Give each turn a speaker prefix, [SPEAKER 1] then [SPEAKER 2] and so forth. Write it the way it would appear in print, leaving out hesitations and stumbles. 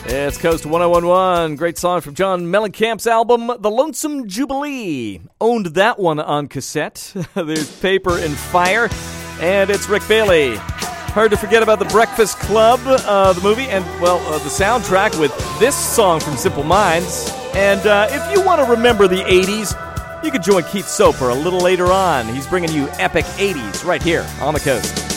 [SPEAKER 1] It's Coast 1011. Great song from John Mellencamp's album, The Lonesome Jubilee. Owned that one on cassette. There's Paper and Fire. And it's Rick Bailey. Hard to forget about The Breakfast Club, the movie, and, the soundtrack with this song from Simple Minds. And if you want to remember the 80s, you could join Keith Soper a little later on. He's bringing you epic 80s right here on the Coast.